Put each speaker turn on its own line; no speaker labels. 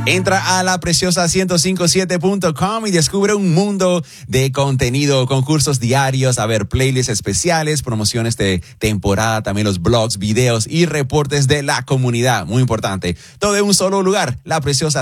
Entra a lapreciosa1057.com y descubre un mundo de contenido, concursos diarios, a ver, playlists especiales, promociones de temporada, también los blogs, videos y reportes de la comunidad. Muy importante. Todo en un solo lugar, La Preciosa